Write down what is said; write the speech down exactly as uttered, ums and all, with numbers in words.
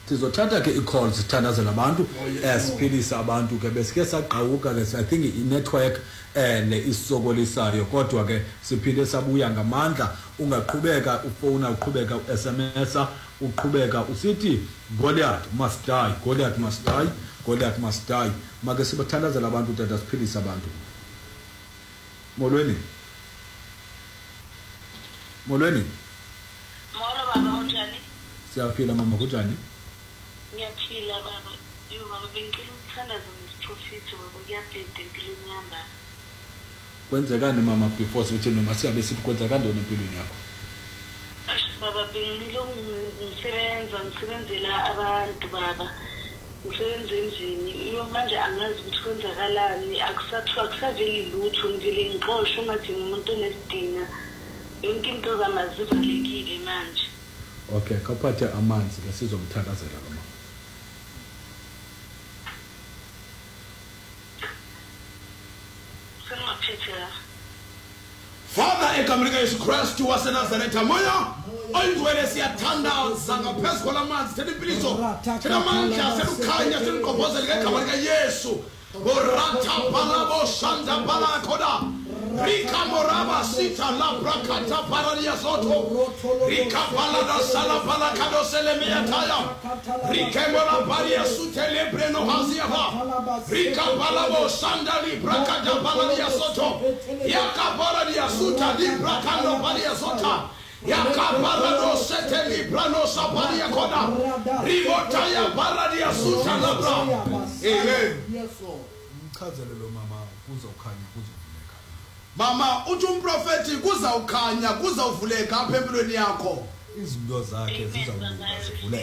Sizothatha ke i-calls sithandazela abantu esiphilisa abantu ke besike saqhawuka ke I think i-network le isokolisayo kodwa ke siphinde sabuya ngamandla ungaqhubeka ufona uqhubeka u-S M S uqhubeka usithi Goliath must die Goliath must die Goliath must die make sibathandazela abantu tata siphilisa abantu molweni molweni molo baba unjani siyaphila mama kunjani ngiyaphila baba yo baba bengicela ukuthandaza nesiprofiti baba kuyabheda empilweni yami kwenzekani mama before sithi noma siyabe sithi kwenzekani ndona empilweni yakho baba bengilo ngisebenza ngisebenzela abantu baba ngisebenza endlini iyo manje angazi ukuthi kwenzakalani akusathiwa akusaveli lutho ngivele ngixoshwe ngathi umuntu onesidina yonke into zamazivalekile manje okay kaphathe amanzi ke sizomthandazela lo mama Father egameni Yesu Kristu waseNazaretha moya oyingcwele siyathandaza ngaphezu kwalamanzi thina impiliso thina amandla selukhanya seliqophozela ngegama lika Yesu borata balabo shanda balakhoda Rika moraba sita la brakata paradia soto Rika balada sala balakado selemea taya Rika mora paria sutele breno haziava Rika balabo sandali brakata paradia soto Yaka paradia suta di brakando paria sota Yaka parado seteli brano saparia koda Rivotaya paradia suta labra Amen. Yes Lord. Mchazelelo mama kuza ukhanya kuza Mama uthi umprofeti kuza ukhanya kuza uvuleka apha empilweni yakho izinto zakhe zizawuvuleka